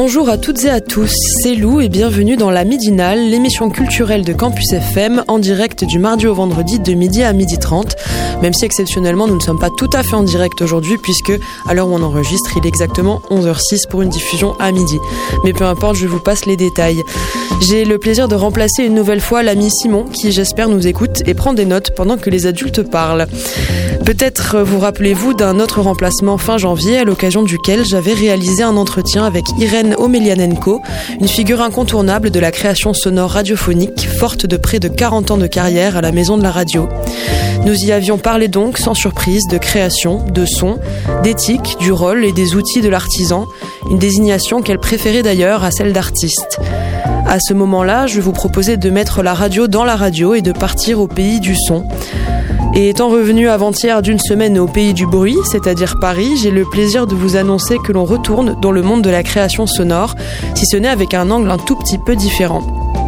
Bonjour à toutes et à tous, c'est Lou et bienvenue dans La Midinale, l'émission culturelle de Campus FM, en direct du mardi au vendredi de midi à 12h30, même si exceptionnellement nous ne sommes pas tout à fait en direct aujourd'hui puisque à l'heure où on enregistre il est exactement 11h06 pour une diffusion à midi. Mais peu importe, je vous passe les détails. J'ai le plaisir de remplacer une nouvelle fois l'ami Simon qui j'espère nous écoute et prend des notes pendant que les adultes parlent. Peut-être vous rappelez-vous d'un autre remplacement fin janvier à l'occasion duquel j'avais réalisé un entretien avec Irène Omelianenko, une figure incontournable de la création sonore radiophonique, forte de près de 40 ans de carrière à la Maison de la Radio. Nous y avions parlé donc, sans surprise, de création, de son, d'éthique, du rôle et des outils de l'artisan, une désignation qu'elle préférait d'ailleurs à celle d'artiste. À ce moment-là, je vous proposais de mettre la radio dans la radio et de partir au pays du son. Et étant revenu avant-hier d'une semaine au pays du bruit, c'est-à-dire Paris, j'ai le plaisir de vous annoncer que l'on retourne dans le monde de la création sonore, si ce n'est avec un angle un tout petit peu différent.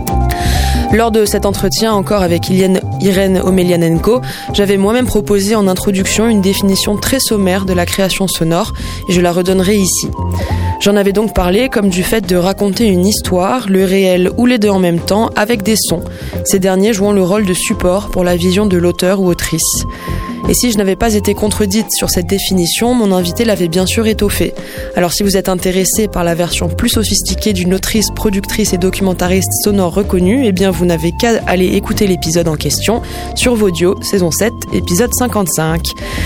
Lors de cet entretien encore avec Irène Omelianenko, j'avais moi-même proposé en introduction une définition très sommaire de la création sonore et je la redonnerai ici. J'en avais donc parlé comme du fait de raconter une histoire, le réel ou les deux en même temps, avec des sons, ces derniers jouant le rôle de support pour la vision de l'auteur ou autrice. Et si je n'avais pas été contredite sur cette définition, mon invité l'avait bien sûr étoffée. Alors si vous êtes intéressé par la version plus sophistiquée d'une autrice, productrice et documentariste sonore reconnue, eh bien vous n'avez qu'à aller écouter l'épisode en question sur Vodio, saison 7, épisode 55.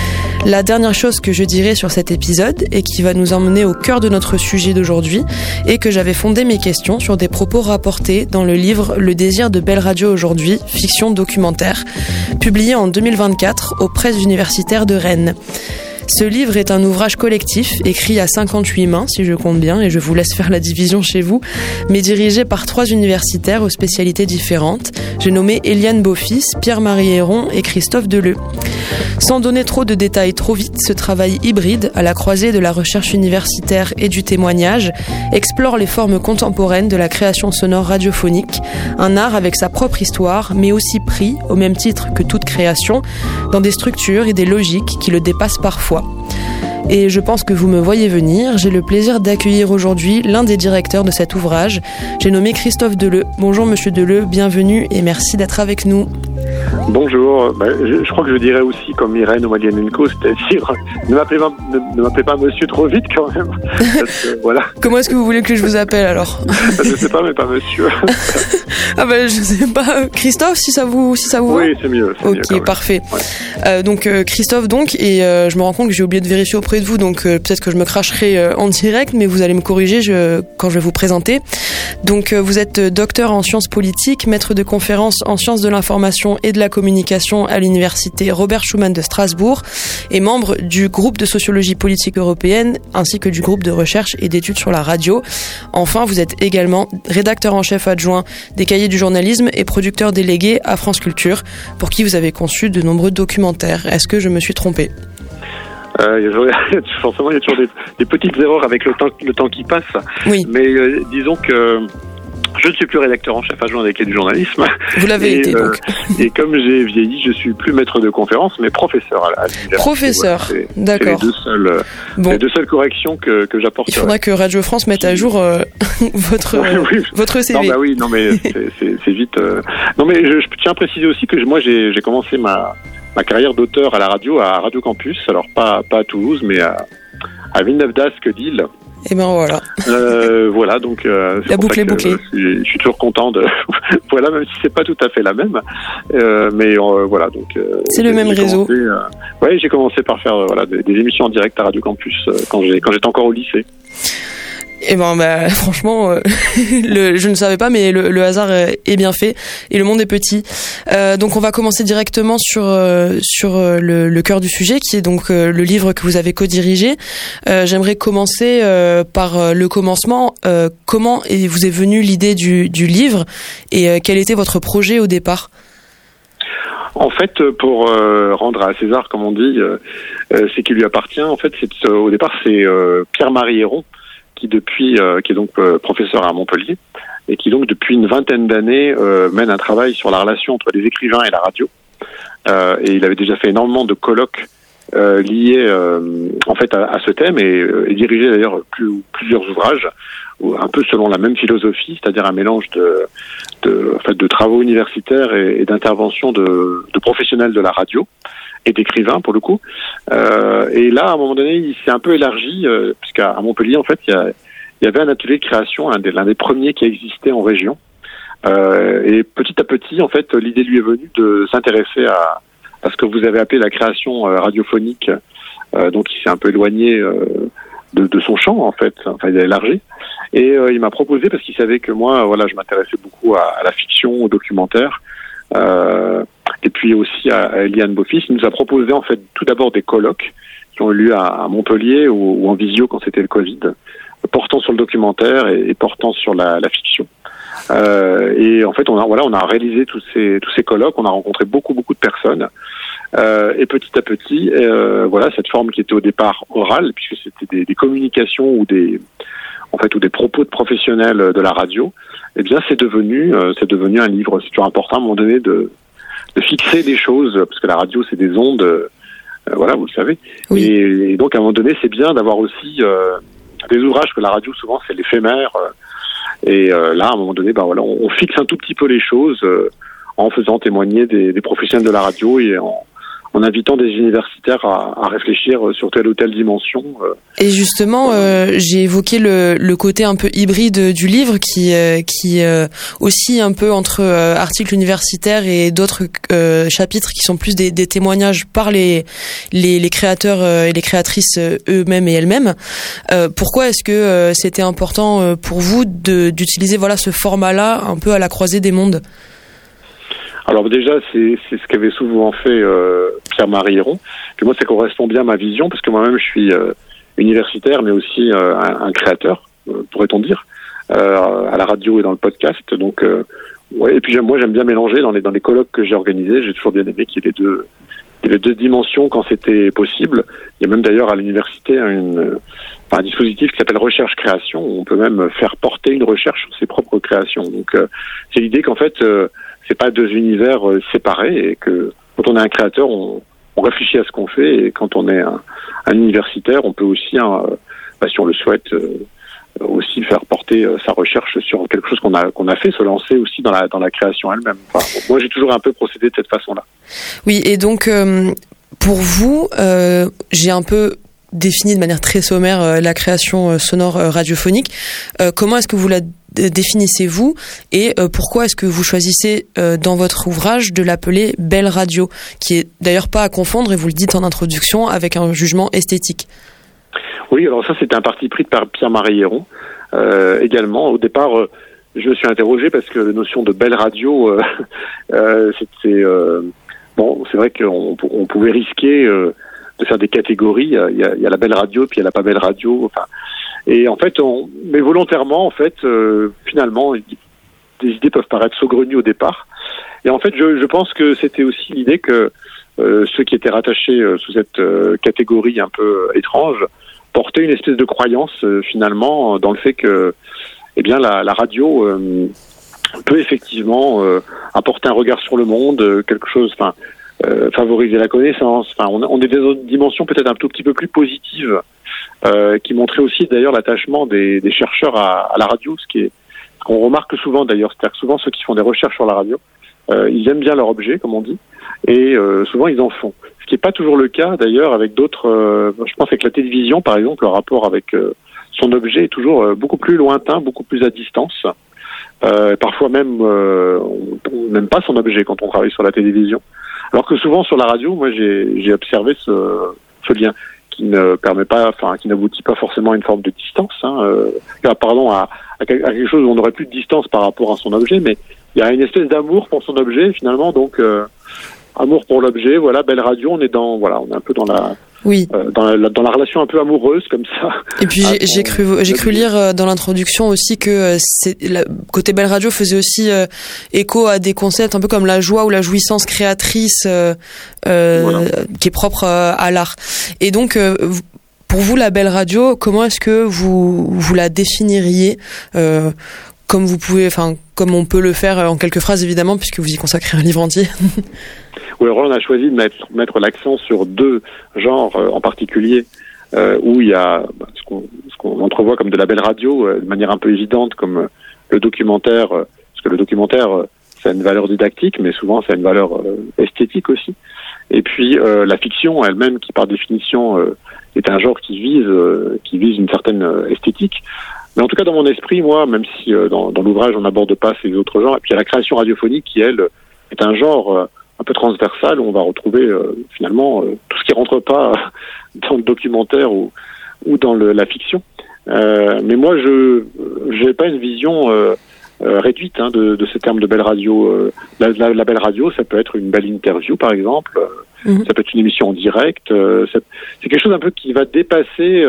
La dernière chose que je dirais sur cet épisode, et qui va nous emmener au cœur de notre sujet d'aujourd'hui, est que j'avais fondé mes questions sur des propos rapportés dans le livre Le désir de Belle Radio aujourd'hui, fiction documentaire, publié en 2024 aux presses universitaires de Rennes. Ce livre est un ouvrage collectif, écrit à 58 mains, si je compte bien, et je vous laisse faire la division chez vous, mais dirigé par 3 universitaires aux spécialités différentes. J'ai nommé Éliane Beaufils, Pierre-Marie Héron et Christophe Deleu. Sans donner trop de détails trop vite, ce travail hybride, à la croisée de la recherche universitaire et du témoignage, explore les formes contemporaines de la création sonore radiophonique, un art avec sa propre histoire, mais aussi pris, au même titre que toute création, dans des structures et des logiques qui le dépassent parfois. Et je pense que vous me voyez venir, j'ai le plaisir d'accueillir aujourd'hui l'un des directeurs de cet ouvrage. J'ai nommé Christophe Deleu. Bonjour Monsieur Deleu, bienvenue et merci d'être avec nous. Bonjour, je crois que je dirais aussi comme Irène Omelianenko, c'est-à-dire ne m'appelez pas monsieur trop vite quand même. Parce que, voilà. Comment est-ce que vous voulez que je vous appelle alors? Je sais pas, mais pas monsieur. Ah ben je sais pas, Christophe si ça vous va. Oui, c'est mieux. Ok, parfait. Ouais. Donc Christophe donc, et je me rends compte que j'ai oublié de vérifier auprès de vous, donc peut-être que je me cracherai en direct, mais vous allez me corriger quand je vais vous présenter. Donc vous êtes docteur en sciences politiques, maître de conférences en sciences de l'information et de la communication à l'université Robert Schuman de Strasbourg et membre du groupe de sociologie politique européenne ainsi que du groupe de recherche et d'études sur la radio. Enfin, vous êtes également rédacteur en chef adjoint des cahiers du journalisme et producteur délégué à France Culture, pour qui vous avez conçu de nombreux documentaires. Est-ce que je me suis trompée ? Forcément, il y a toujours des petites erreurs avec le temps qui passe. Oui. Mais disons que je ne suis plus rédacteur en chef adjoint des cahiers du journalisme. Vous l'avez été donc. Et comme j'ai vieilli, je suis plus maître de conférence, mais professeur à l'université. Professeur, voilà, d'accord. C'est les deux seules corrections que j'apporte. Il faudra que Radio France mette à jour votre CV. Non, mais c'est vite. Non, mais je tiens à préciser aussi que moi j'ai commencé ma carrière d'auteur à la radio, à Radio Campus. Alors pas à Toulouse, mais à Villeneuve-d'Ascq d'Isle. Et ben voilà. Voilà, donc la boucle est bouclée. Je suis toujours content de voilà, même si c'est pas tout à fait la même, mais voilà, donc c'est le même réseau. J'ai commencé par faire des émissions en direct à Radio Campus quand j'étais encore au lycée. Et ben franchement, je ne savais pas, mais le hasard est bien fait et le monde est petit. Donc on va commencer directement sur le cœur du sujet, qui est donc le livre que vous avez co-dirigé. J'aimerais commencer par le commencement. Comment vous est venue l'idée du livre et quel était votre projet au départ? En fait, pour rendre à César, comme on dit, c'est qui lui appartient. En fait, au départ, c'est Pierre-Marie Héron, qui est donc professeur à Montpellier et qui donc depuis une vingtaine d'années mène un travail sur la relation entre les écrivains et la radio. Et il avait déjà fait énormément de colloques liés en fait à ce thème et diriger d'ailleurs plusieurs ouvrages un peu selon la même philosophie, c'est-à-dire un mélange de travaux universitaires et d'interventions de professionnels de la radio et d'écrivains pour le coup. Et là, à un moment donné, il s'est un peu élargi, puisqu'à Montpellier, en fait, il y avait un atelier de création, l'un des premiers qui existait en région. Et petit à petit, en fait, l'idée lui est venue de s'intéresser à ce que vous avez appelé la création radiophonique. Donc, il s'est un peu éloigné de son champ, en fait. Enfin, il a élargi. Et il m'a proposé, parce qu'il savait que moi, voilà, je m'intéressais beaucoup à la fiction, au documentaire, et puis aussi à Eliane Beaufils. Il nous a proposé, en fait, tout d'abord des colloques qui ont eu lieu à Montpellier ou en visio quand c'était le Covid, portant sur le documentaire et portant sur la fiction. Et en fait, on a réalisé tous ces colloques, on a rencontré beaucoup de personnes. Et petit à petit, voilà, cette forme qui était au départ orale, puisque c'était des communications ou des propos de professionnels de la radio, eh bien, c'est devenu un livre. C'est toujours important à un moment donné de fixer des choses, parce que la radio, c'est des ondes, voilà, vous le savez. Oui. Et donc, à un moment donné, c'est bien d'avoir aussi des ouvrages que la radio, souvent, c'est l'éphémère. Et là, à un moment donné, voilà, on fixe un tout petit peu les choses en faisant témoigner des professionnels de la radio et en invitant des universitaires à réfléchir sur telle ou telle dimension. Et justement, j'ai évoqué le côté un peu hybride du livre qui oscille un peu entre articles universitaires et d'autres chapitres qui sont plus des témoignages par les créateurs et les créatrices eux-mêmes et elles-mêmes. Pourquoi est-ce que c'était important pour vous d'utiliser ce format-là un peu à la croisée des mondes ? Alors déjà, c'est ce qu'avait souvent fait Pierre-Marie Héron. Puis moi, ça correspond bien à ma vision, parce que moi-même, je suis universitaire, mais aussi un créateur, pourrait-on dire, à la radio et dans le podcast. Donc, ouais. Et puis moi, j'aime bien mélanger dans les colloques que j'ai organisés. J'ai toujours bien aimé qu'il y ait les deux dimensions quand c'était possible. Il y a même d'ailleurs à l'université un dispositif qui s'appelle recherche-création, où on peut même faire porter une recherche sur ses propres créations. Donc, c'est l'idée qu'en fait, c'est pas deux univers séparés, et que quand on est un créateur, on réfléchit à ce qu'on fait, et quand on est un universitaire, on peut aussi, si on le souhaite, aussi faire porter sa recherche sur quelque chose qu'on a fait, se lancer aussi dans la création elle-même. Enfin, moi, j'ai toujours un peu procédé de cette façon-là. Oui, et donc pour vous, j'ai un peu défini de manière très sommaire la création sonore radiophonique. Comment est-ce que vous la définissez-vous, et pourquoi est-ce que vous choisissez dans votre ouvrage de l'appeler Belle Radio, qui est d'ailleurs pas à confondre, et vous le dites en introduction, avec un jugement esthétique? Oui, alors ça, c'était un parti pris par Pierre-Marie Héron. Également, au départ, je me suis interrogé parce que la notion de Belle Radio, c'est vrai qu'on pouvait risquer de faire des catégories. Il y a la Belle Radio, puis il y a la pas Belle Radio. Enfin, et en fait, mais volontairement, en fait, finalement, des idées peuvent paraître saugrenues au départ. Et en fait, je pense que c'était aussi l'idée que ceux qui étaient rattachés sous cette catégorie un peu étrange portaient une espèce de croyance finalement dans le fait que, eh bien, la radio peut effectivement apporter un regard sur le monde, quelque chose, favoriser la connaissance. Enfin, on est dans une dimension peut-être un tout petit peu plus positive, qui montrait aussi d'ailleurs l'attachement des chercheurs à la radio, ce qu'on remarque souvent d'ailleurs, c'est-à-dire que souvent ceux qui font des recherches sur la radio, ils aiment bien leur objet, comme on dit, et souvent ils en font. Ce qui n'est pas toujours le cas d'ailleurs avec d'autres. Je pense avec la télévision, par exemple, le rapport avec son objet est toujours beaucoup plus lointain, beaucoup plus à distance. Parfois même, on n'aime pas son objet quand on travaille sur la télévision. Alors que souvent sur la radio, moi j'ai observé ce lien qui ne permet pas, qui n'aboutit pas forcément à une forme de distance, à quelque chose où on n'aurait plus de distance par rapport à son objet, mais il y a une espèce d'amour pour son objet finalement, donc amour pour l'objet, voilà, Belle Radio, on est un peu dans la dans la relation un peu amoureuse comme ça. Et puis j'ai cru lire dans l'introduction aussi que côté Belle Radio faisait aussi écho à des concepts un peu comme la joie ou la jouissance créatrice qui est propre à l'art. Et donc pour vous, la Belle Radio, comment est-ce que vous la définiriez, comme on peut le faire en quelques phrases évidemment, puisque vous y consacrez un livre entier? Oui, alors on a choisi de mettre l'accent sur deux genres en particulier, où il y a ce qu'on entrevoit comme de la belle radio, de manière un peu évidente, comme le documentaire, parce que le documentaire, ça a une valeur didactique, mais souvent ça a une valeur esthétique aussi. Et puis la fiction elle-même, qui par définition est un genre qui vise une certaine esthétique. Mais en tout cas, dans mon esprit, moi, même si dans l'ouvrage on n'aborde pas ces autres genres, et puis il y a la création radiophonique qui, elle, est un genre un peu transversal, où on va retrouver finalement tout ce qui rentre pas dans le documentaire ou dans la fiction. Mais moi, je n'ai pas une vision réduite de ce terme de belle radio. La belle radio, ça peut être une belle interview, par exemple. Ça peut être une émission en direct. C'est quelque chose un peu qui va dépasser,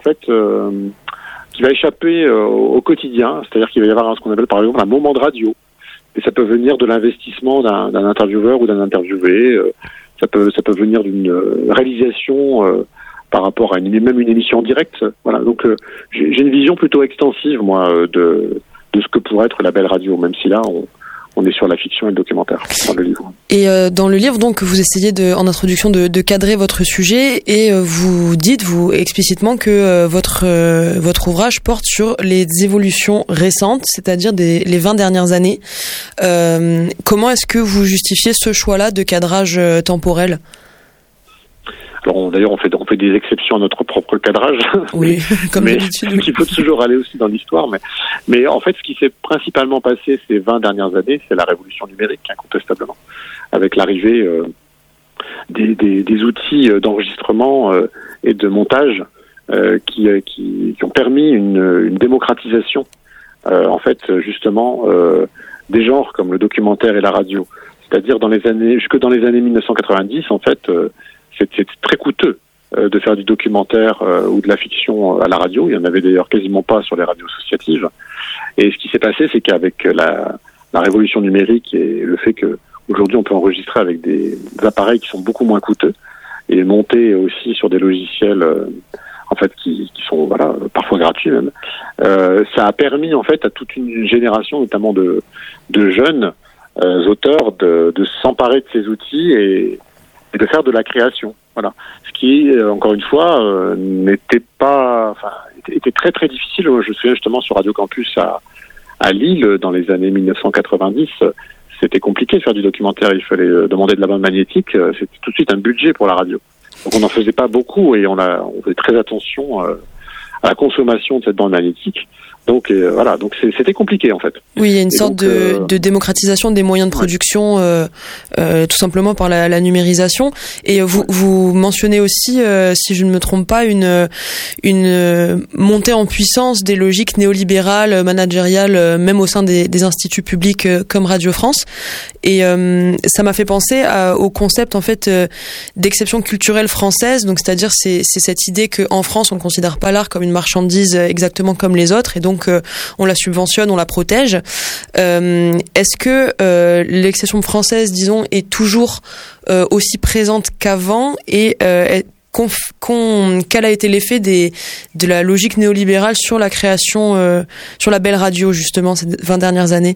qui va échapper au quotidien. C'est-à-dire qu'il va y avoir ce qu'on appelle par exemple un moment de radio. Et ça peut venir de l'investissement d'un intervieweur ou d'un interviewé. Ça peut venir d'une réalisation par rapport à même une émission en direct. Voilà. Donc j'ai une vision plutôt extensive, moi, de ce que pourrait être la belle radio, même si là on est sur la fiction et le documentaire dans le livre. Et dans le livre, donc, vous essayez en introduction de cadrer votre sujet, et vous dites explicitement que votre ouvrage porte sur les évolutions récentes, c'est-à-dire les 20 dernières années. Comment est-ce que vous justifiez ce choix-là de cadrage temporel ? Alors d'ailleurs, on fait des exceptions à notre propre cadrage. Oui, comme d'habitude. Mais il faut toujours aller aussi dans l'histoire. Mais en fait, ce qui s'est principalement passé ces 20 dernières années, c'est la révolution numérique, incontestablement, avec l'arrivée des outils d'enregistrement et de montage qui ont permis une démocratisation, en fait, justement, des genres comme le documentaire et la radio. C'est-à-dire jusque dans les années 1990, en fait. C'est très coûteux de faire du documentaire ou de la fiction à la radio. Il y en avait d'ailleurs quasiment pas sur les radios associatives. Et ce qui s'est passé, c'est qu'avec la révolution numérique et le fait qu'aujourd'hui on peut enregistrer avec des appareils qui sont beaucoup moins coûteux et monter aussi sur des logiciels en fait qui sont parfois gratuits même, ça a permis en fait à toute une génération, notamment de jeunes auteurs, de s'emparer de ces outils et de faire de la création. Voilà. Ce qui, encore une fois, était très très difficile. Je me souviens justement sur Radio Campus à Lille, dans les années 1990, c'était compliqué de faire du documentaire. Il fallait demander de la bande magnétique. C'était tout de suite un budget pour la radio. Donc on n'en faisait pas beaucoup et on faisait très attention à la consommation de cette bande magnétique. Donc donc c'était compliqué en fait. Oui, il y a une sorte de démocratisation des moyens de production, tout simplement par la numérisation. Et vous mentionnez aussi, si je ne me trompe pas, une montée en puissance des logiques néolibérales, managériales, même au sein des instituts publics comme Radio France. Et ça m'a fait penser au concept en fait d'exception culturelle française. Donc c'est-à-dire c'est cette idée que en France on ne considère pas l'art comme une marchandise exactement comme les autres, et donc on la subventionne, on la protège. Est-ce que l'exception française, disons, est toujours aussi présente qu'avant, et quel a été l'effet de la logique néolibérale sur la création, sur la belle radio justement ces 20 dernières années?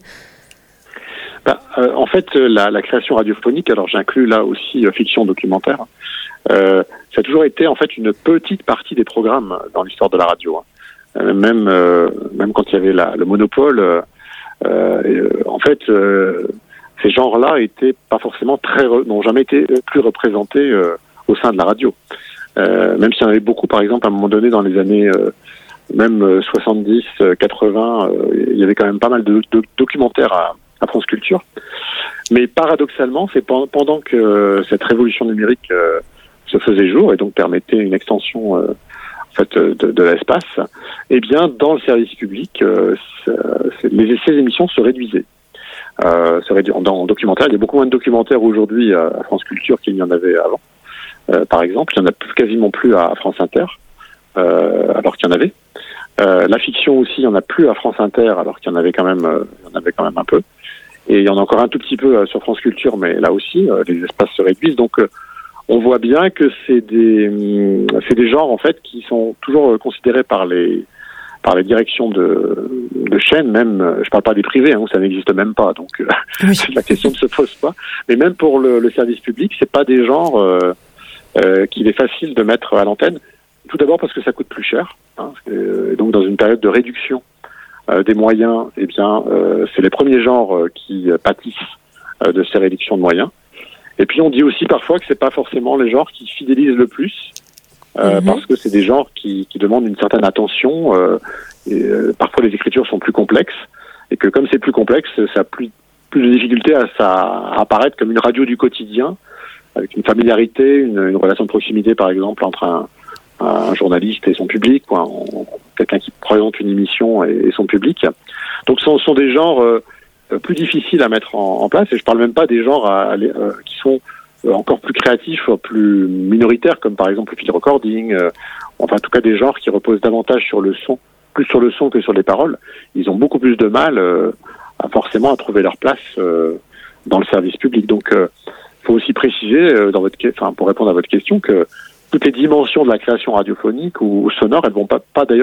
En fait, la création radiophonique, alors j'inclus là aussi fiction documentaire, ça a toujours été en fait une petite partie des programmes dans l'histoire de la radio. Même quand il y avait le monopole, en fait, ces genres-là étaient pas forcément n'ont jamais été plus représentés au sein de la radio. Même s'il y en avait beaucoup, par exemple, à un moment donné dans les années même 70, 80, il y avait quand même pas mal de documentaires à France Culture. Mais paradoxalement, c'est pendant que cette révolution numérique se faisait jour et donc permettait une extension de l'espace, eh bien, dans le service public, ces émissions se réduisaient. En documentaire, il y a beaucoup moins de documentaires aujourd'hui à France Culture qu'il y en avait avant. Par exemple, il n'y en a quasiment plus à France Inter, alors qu'il y en avait. La fiction aussi, il n'y en a plus à France Inter, alors qu'il y en avait quand même un peu. Et il y en a encore un tout petit peu sur France Culture, mais là aussi, les espaces se réduisent. Donc, on voit bien que c'est des genres en fait qui sont toujours considérés par les par les directions de chaînes, même, je parle pas des privés, où ça n'existe même pas, donc oui. la question ne se pose pas. Mais même pour le service public, c'est pas des genres qu'il est facile de mettre à l'antenne. Tout d'abord parce que ça coûte plus cher, donc dans une période de réduction des moyens, c'est les premiers genres qui pâtissent de ces réductions de moyens. Et puis on dit aussi parfois que c'est pas forcément les genres qui fidélisent le plus, parce que c'est des genres qui demandent une certaine attention. Parfois les écritures sont plus complexes, et que comme c'est plus complexe, ça a plus de difficulté à apparaître comme une radio du quotidien, avec une familiarité, une relation de proximité par exemple entre un journaliste et son public, quelqu'un qui présente une émission et son public. Donc ce sont des genres plus difficiles à mettre en place, et je parle même pas des genres qui sont encore plus créatifs, plus minoritaires, comme par exemple le field recording, en tout cas des genres qui reposent davantage sur le son, plus sur le son que sur les paroles. Ils ont beaucoup plus de mal forcément à trouver leur place dans le service public. Donc faut aussi préciser pour répondre à votre question que toutes les dimensions de la création radiophonique ou sonore, elles vont pas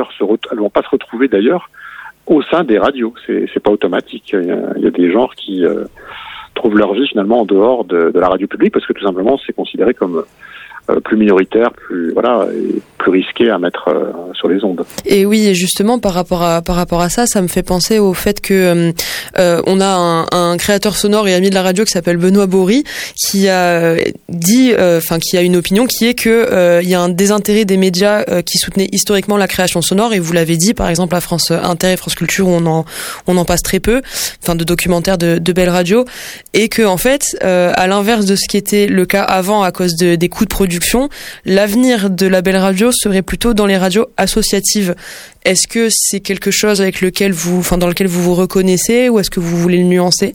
se retrouver d'ailleurs au sein des radios. C'est pas automatique. Il y a des genres qui trouvent leur vie finalement en dehors de la radio publique, parce que tout simplement c'est considéré comme plus minoritaire, plus risqué à mettre sur les ondes. Et oui, et justement par rapport à ça, ça me fait penser au fait que on a un créateur sonore et ami de la radio qui s'appelle Benoît Bory, qui a dit, qui a une opinion qui est que il y a un désintérêt des médias qui soutenaient historiquement la création sonore, et vous l'avez dit par exemple à France Inter et France Culture, où on en passe très peu, de documentaires de belles radios, et que en fait à l'inverse de ce qui était le cas avant à cause des coûts de production, l'avenir de la belle radio serait plutôt dans les radios associatives. Est-ce que c'est quelque chose dans lequel vous vous reconnaissez, ou est-ce que vous voulez le nuancer?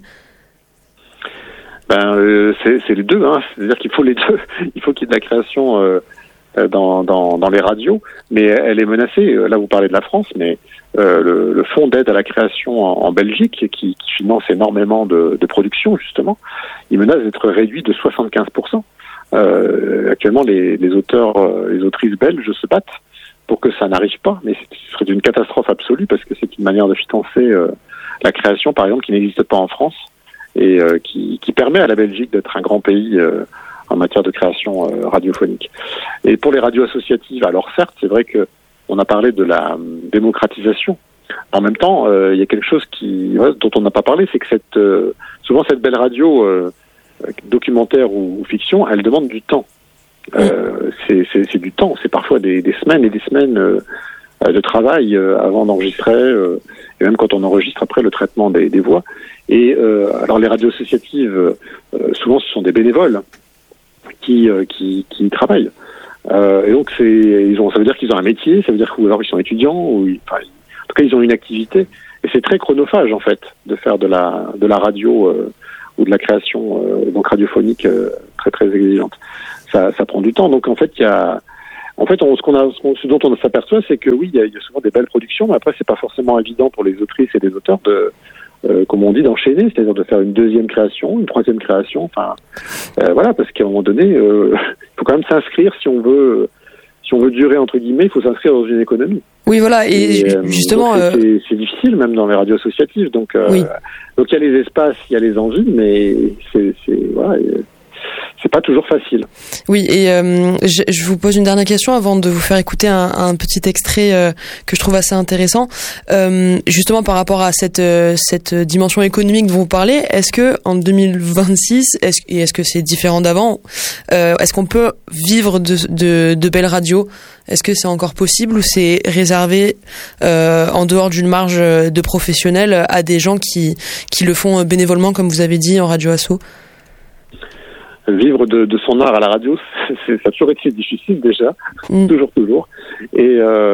C'est les deux, c'est-à-dire qu'il faut les deux. Il faut qu'il y ait de la création dans les radios, mais elle est menacée. Là, vous parlez de la France, mais le fonds d'aide à la création en Belgique, qui finance énormément de production, justement, il menace d'être réduit de 75%. Actuellement, les auteurs, les autrices belges se battent pour que ça n'arrive pas, mais ce serait une catastrophe absolue, parce que c'est une manière de financer la création, par exemple, qui n'existe pas en France, et qui permet à la Belgique d'être un grand pays en matière de création radiophonique. Et pour les radios associatives, alors certes, c'est vrai que on a parlé de la démocratisation. En même temps, il y a quelque chose dont on n'a pas parlé, c'est que souvent cette belle radio documentaire ou fiction, elle demande du temps. C'est du temps, c'est parfois des semaines et des semaines de travail avant d'enregistrer, et même quand on enregistre après le traitement des voix. Et alors les radios associatives, souvent ce sont des bénévoles qui travaillent. Et donc ça veut dire qu'ils ont un métier, ça veut dire qu'ils sont étudiants, en tout cas ils ont une activité. Et c'est très chronophage en fait de faire de la radio ou de la création donc radiophonique très très exigeante. Ça prend du temps. Donc en fait ce dont on s'aperçoit, c'est que oui, il y a souvent des belles productions, mais après c'est pas forcément évident pour les autrices et les auteurs comme on dit, d'enchaîner, c'est-à-dire de faire une deuxième création, une troisième création, parce qu'à un moment donné, il faut quand même s'inscrire si on veut durer entre guillemets, il faut s'inscrire dans une économie. Oui, voilà, et justement, c'est difficile même dans les radios associatives. Donc il y a les espaces, il y a les envies, mais c'est pas toujours facile. Oui, et je vous pose une dernière question avant de vous faire écouter un petit extrait que je trouve assez intéressant. Justement par rapport à cette dimension économique dont vous parlez, est-ce que en 2026, est-ce que c'est différent d'avant, est-ce qu'on peut vivre de belles radios? Est-ce que c'est encore possible, ou c'est réservé en dehors d'une marge de professionnels à des gens qui le font bénévolement, comme vous avez dit, en radio asso? Vivre de son art à la radio, ça a toujours été difficile déjà, toujours. Et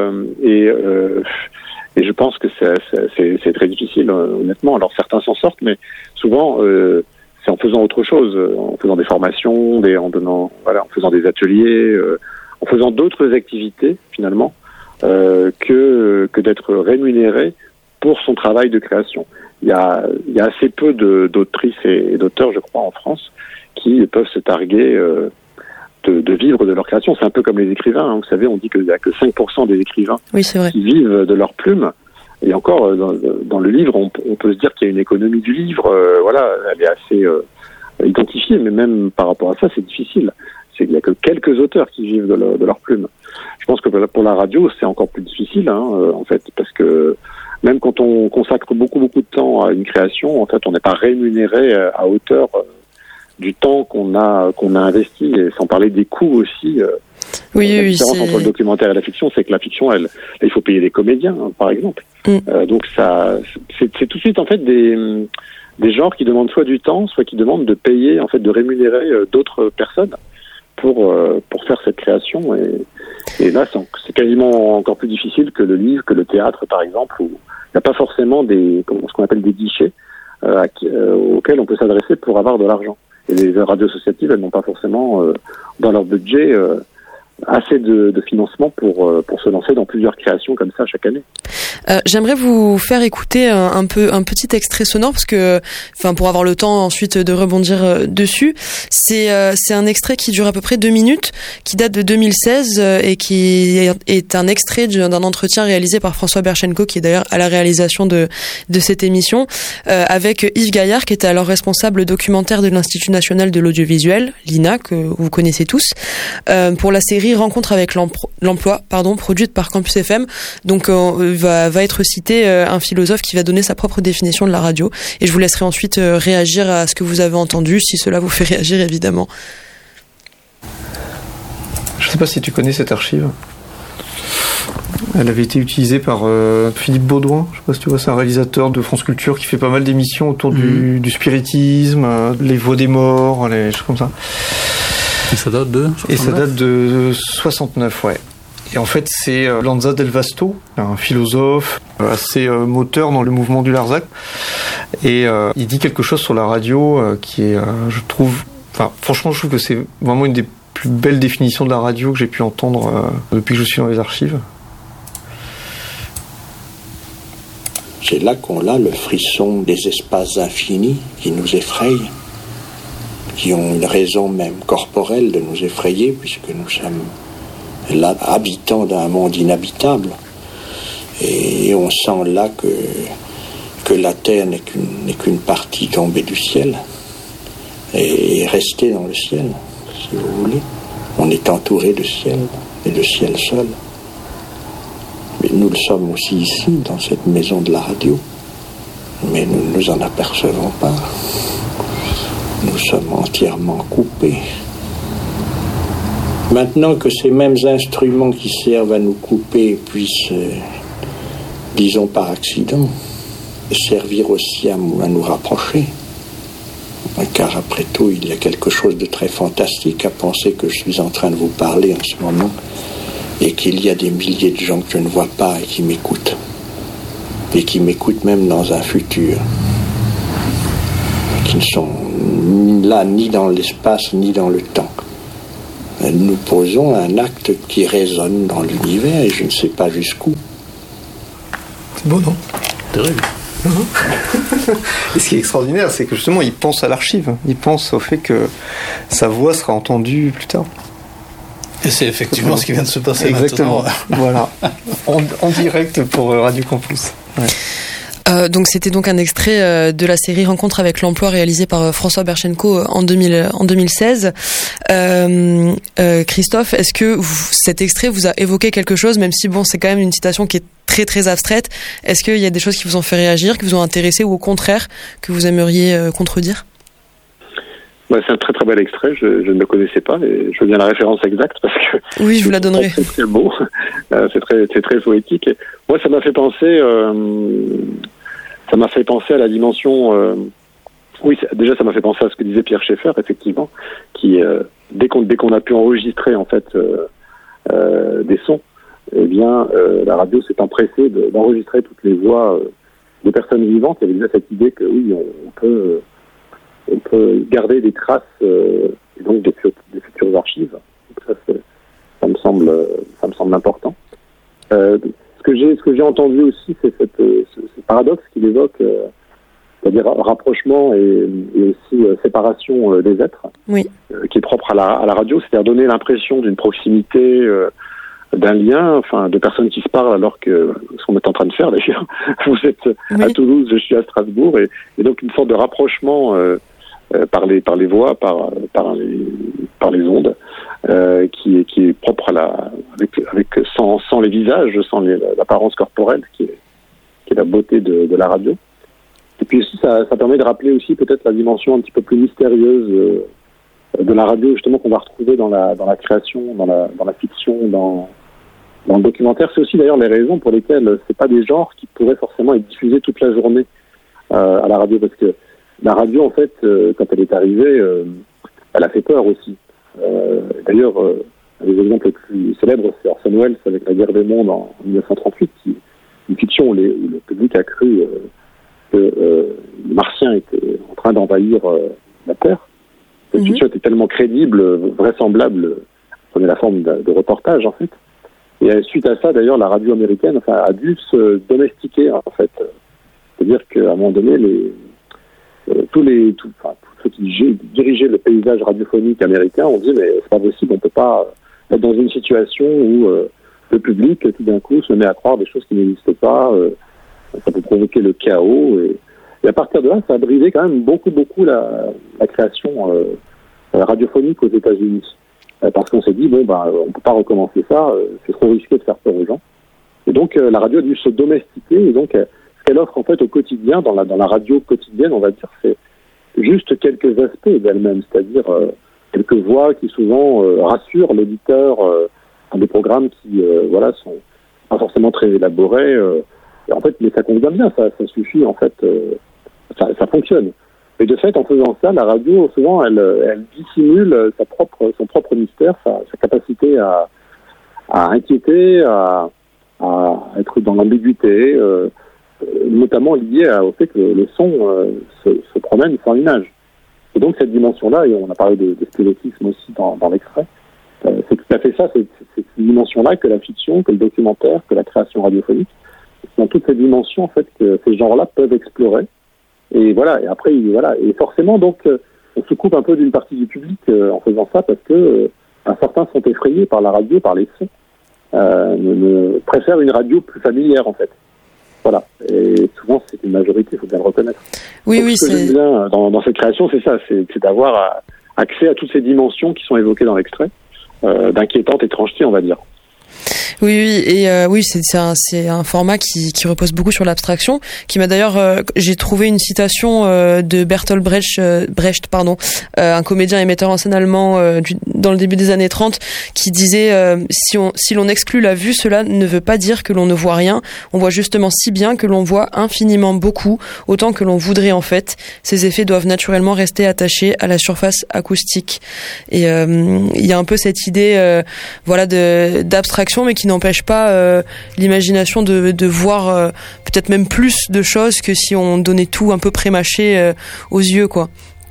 je pense que c'est très difficile, honnêtement. Alors certains s'en sortent, mais souvent c'est en faisant autre chose, en faisant des formations, en faisant des ateliers, en faisant d'autres activités finalement, que d'être rémunéré pour son travail de création. Il y a assez peu d'autrices et d'auteurs, je crois, en France, qui peuvent se targuer de vivre de leur création. C'est un peu comme les écrivains. Hein. Vous savez, on dit qu'il n'y a que 5% des écrivains qui vivent de leur plume. Et encore, dans le livre, on peut se dire qu'il y a une économie du livre. Voilà, elle est assez identifiée, mais même par rapport à ça, c'est difficile. Il n'y a que quelques auteurs qui vivent de leur plume. Je pense que pour la radio, c'est encore plus difficile, en fait, parce que même quand on consacre beaucoup de temps à une création, en fait, on n'est pas rémunéré à hauteur du temps qu'on a investi, et sans parler des coûts aussi. La différence entre le documentaire et la fiction, c'est que la fiction, il faut payer des comédiens, par exemple. Donc ça, c'est tout de suite en fait des genres qui demandent soit du temps, soit qui demandent de payer, en fait, de rémunérer d'autres personnes pour faire cette création. Et là, c'est quasiment encore plus difficile que le livre, que le théâtre, par exemple, où il n'y a pas forcément ce qu'on appelle des guichets auxquels on peut s'adresser pour avoir de l'argent. Et les radios associatives, elles n'ont pas forcément dans leur budget assez de financement pour se lancer dans plusieurs créations comme ça chaque année. J'aimerais vous faire écouter un petit extrait sonore parce que, pour avoir le temps ensuite de rebondir dessus. C'est un extrait qui dure à peu près 2 minutes, qui date de 2016 et qui est un extrait d'un entretien réalisé par François Berchenko, qui est d'ailleurs à la réalisation de cette émission, avec Yves Gaillard, qui était alors responsable documentaire de l'Institut national de l'audiovisuel, l'INA, que vous connaissez tous, pour la série Rencontre avec l'emploi, produite par Campus FM. Donc va être cité un philosophe qui va donner sa propre définition de la radio, et je vous laisserai ensuite réagir à ce que vous avez entendu, si cela vous fait réagir évidemment. Je ne sais pas si tu connais cette archive. Elle avait été utilisée par Philippe Baudouin, je ne sais pas si tu vois, c'est un réalisateur de France Culture qui fait pas mal d'émissions autour du spiritisme, les voix des morts, les choses comme ça. Et ça date de 69 ? Et ça date de 69, ouais. Et en fait, c'est Lanza del Vasto, un philosophe assez moteur dans le mouvement du Larzac. Et il dit quelque chose sur la radio qui est, franchement, je trouve que c'est vraiment une des plus belles définitions de la radio que j'ai pu entendre depuis que je suis dans les archives. C'est là qu'on a le frisson des espaces infinis qui nous effrayent, qui ont une raison même corporelle de nous effrayer, puisque nous sommes là, habitants d'un monde inhabitable. Et on sent là que la Terre n'est qu'une partie tombée du ciel et restée dans le ciel, si vous voulez. On est entouré de ciel, et de ciel seul. Mais nous le sommes aussi ici, dans cette maison de la radio. Mais nous ne nous en apercevons pas. Nous sommes entièrement coupés. Maintenant que ces mêmes instruments qui servent à nous couper puissent, disons par accident, servir aussi à nous rapprocher, car après tout, il y a quelque chose de très fantastique à penser que je suis en train de vous parler en ce moment et qu'il y a des milliers de gens que je ne vois pas et qui m'écoutent même dans un futur, qui ne sont là ni dans l'espace ni dans le temps. Nous posons un acte qui résonne dans l'univers et je ne sais pas jusqu'où. C'est beau, non ? Terrible. Et ce qui est extraordinaire, c'est que justement, il pense à l'archive. Il pense au fait que sa voix sera entendue plus tard. Et c'est effectivement ce qui vient de se passer. Exactement. Maintenant. Voilà. En direct pour Radio Campus. Ouais. Donc c'était donc un extrait de la série Rencontre avec l'emploi réalisée par François Berchenko en 2016. Christophe, est-ce que cet extrait vous a évoqué quelque chose, même si c'est quand même une citation qui est très très abstraite? Est-ce qu'il y a des choses qui vous ont fait réagir, qui vous ont intéressé, ou au contraire que vous aimeriez contredire? C'est un très très bel extrait, je ne le connaissais pas et je veux bien la référence exacte parce que oui, je vous la donnerai. C'est très beau, c'est très poétique. Et moi, ça m'a fait penser à la dimension. Déjà, ça m'a fait penser à ce que disait Pierre Schaeffer, effectivement, qui dès qu'on a pu enregistrer en fait des sons, eh bien, la radio s'est empressée d'enregistrer toutes les voix des personnes vivantes. Il y avait déjà cette idée que oui, on peut garder des traces et donc des futures archives. Donc ça me semble important. Ce que j'ai entendu aussi, c'est ce paradoxe qu'il évoque c'est-à-dire rapprochement et aussi séparation des êtres, Oui. Qui est propre à la radio, c'est-à-dire donner l'impression d'une proximité, d'un lien, enfin de personnes qui se parlent alors que ce qu'on est en train de faire d'ailleurs. Vous êtes à Toulouse, je suis à Strasbourg, et donc une sorte de rapprochement par les voix, par les ondes, qui est propre sans les visages, sans l'apparence corporelle, qui est la beauté de la radio. Et puis aussi, ça permet de rappeler aussi peut-être la dimension un petit peu plus mystérieuse de la radio, justement, qu'on va retrouver dans la création, dans la fiction, dans le documentaire. C'est aussi d'ailleurs les raisons pour lesquelles c'est pas des genres qui pourraient forcément être diffusés toute la journée à la radio, parce que la radio, en fait, quand elle est arrivée, elle a fait peur aussi. D'ailleurs, un des exemples les plus célèbres, c'est Orson Welles avec La Guerre des mondes en 1938, une fiction où le public a cru que les Martiens étaient en train d'envahir la Terre. Cette fiction était tellement crédible, vraisemblable, prenait la forme de reportage, en fait. Et suite à ça, d'ailleurs, la radio américaine a dû se domestiquer, en fait. C'est-à-dire qu'à un moment donné, tous ceux qui dirigeaient le paysage radiophonique américain ont dit mais c'est pas possible, on peut pas être dans une situation où le public tout d'un coup se met à croire des choses qui n'existent pas, ça peut provoquer le chaos, et à partir de là ça a brisé quand même beaucoup la création radiophonique aux États-Unis, parce qu'on s'est dit on peut pas recommencer ça, c'est trop risqué de faire peur aux gens, et donc la radio a dû se domestiquer, et donc ce qu'elle offre en fait au quotidien, dans la radio quotidienne, on va dire, c'est juste quelques aspects d'elle-même, c'est-à-dire quelques voix qui souvent rassurent l'auditeur dans des programmes qui sont pas forcément très élaborés, et en fait, mais ça convient bien, ça suffit en fait, ça fonctionne. Et de fait, en faisant ça, la radio souvent elle dissimule son propre mystère, sa capacité à inquiéter, à être dans l'ambiguïté, notamment lié au fait que le son se promène sans image. Et donc cette dimension-là, et on a parlé de spiritisme aussi dans l'extrait, c'est tout à fait ça, c'est cette dimension-là que la fiction, que le documentaire, que la création radiophonique, sont toutes ces dimensions en fait que ces genres-là peuvent explorer. Et voilà, et après, et forcément donc on se coupe un peu d'une partie du public en faisant ça, parce que certains sont effrayés par la radio, par les sons, préfèrent une radio plus familière en fait. Voilà, et souvent c'est une majorité, il faut bien le reconnaître. Oui, donc, ce que j'aime bien dans cette création, c'est ça, c'est d'avoir accès à toutes ces dimensions qui sont évoquées dans l'extrait, d'inquiétante étrangeté, on va dire. Oui, c'est un format qui repose beaucoup sur l'abstraction, qui m'a d'ailleurs, j'ai trouvé une citation de Bertolt Brecht, un comédien et metteur en scène allemand dans le début des années 30, qui disait si l'on exclut la vue, cela ne veut pas dire que l'on ne voit rien, on voit justement si bien que l'on voit infiniment beaucoup, autant que l'on voudrait en fait. Ces effets doivent naturellement rester attachés à la surface acoustique. Et il y a un peu cette idée d'abstraction, mais qui n'empêche pas l'imagination de voir peut-être même plus de choses que si on donnait tout un peu prémâché aux yeux, quoi.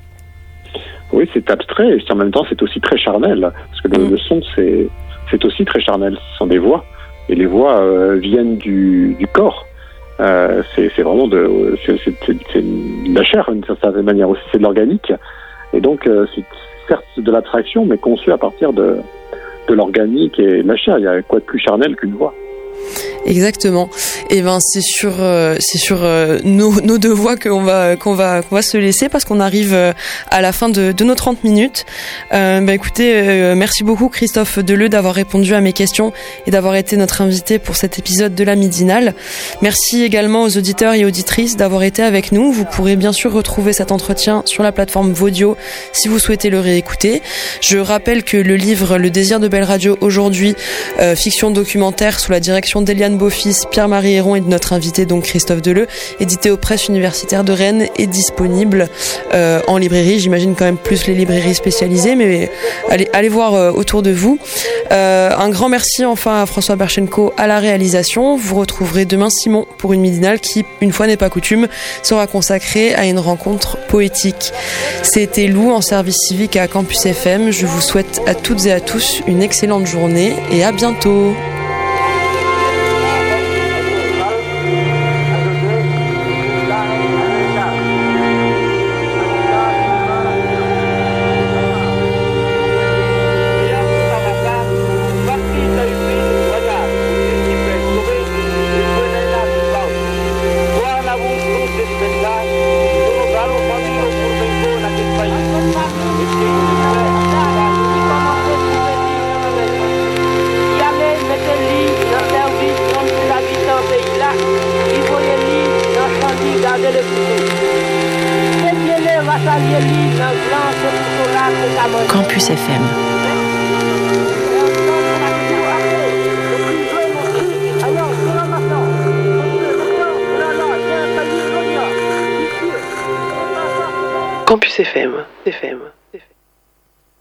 Oui, c'est abstrait, et en même temps c'est aussi très charnel, parce que le son c'est aussi très charnel, ce sont des voix, et les voix viennent du corps. C'est vraiment c'est de la chair d'une certaine manière aussi, c'est de l'organique, et donc c'est certes de l'abstraction, mais conçu à partir de l'organique et de la chair. Il y a quoi de plus charnel qu'une voix? Exactement. Et c'est sur nos deux voix qu'on va se laisser, parce qu'on arrive à la fin de nos 30 minutes. Écoutez, merci beaucoup Christophe Deleu d'avoir répondu à mes questions et d'avoir été notre invité pour cet épisode de la Midinale. Merci également aux auditeurs et auditrices d'avoir été avec nous. Vous pourrez bien sûr retrouver cet entretien sur la plateforme Vodio si vous souhaitez le réécouter. Je rappelle que le livre Le désir de belle radio aujourd'hui, fiction documentaire sous la direction d'Eliane Beaufils, Pierre-Marie Héron et de notre invité donc Christophe Deleu, édité aux presses universitaires de Rennes, est disponible en librairie. J'imagine quand même plus les librairies spécialisées, mais allez voir autour de vous. Un grand merci enfin à François Berchenko à la réalisation. Vous retrouverez demain Simon pour une midinale qui, une fois n'est pas coutume, sera consacrée à une rencontre poétique. C'était Lou en service civique à Campus FM. Je vous souhaite à toutes et à tous une excellente journée et à bientôt. Campus FM. Campus FM.